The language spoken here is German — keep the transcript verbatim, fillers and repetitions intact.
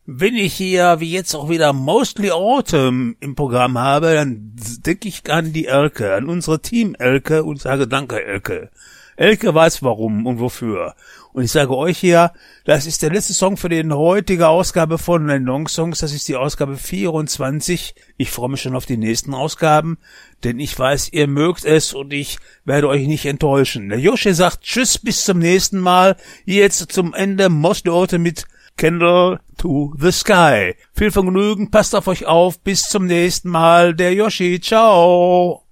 Wenn ich hier, wie jetzt auch wieder, Mostly Autumn im Programm habe, dann denke ich an die Elke, an unsere Team Elke und sage danke, Elke. Elke weiß warum und wofür. Und ich sage euch hier, das ist der letzte Song für die heutige Ausgabe von den Long Songs. Das ist die Ausgabe vierundzwanzig. Ich freue mich schon auf die nächsten Ausgaben, denn ich weiß, ihr mögt es und ich werde euch nicht enttäuschen. Der Yoshi sagt Tschüss, bis zum nächsten Mal. Jetzt zum Ende Mostly Autumn mit Candle to the Sky. Viel Vergnügen, passt auf euch auf. Bis zum nächsten Mal. Der Yoshi, ciao.